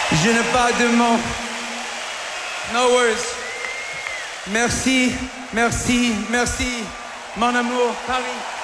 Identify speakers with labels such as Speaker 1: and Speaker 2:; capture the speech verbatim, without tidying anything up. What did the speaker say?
Speaker 1: Je n'ai pas de mots. No words. Merci, merci, merci, mon amour, Paris.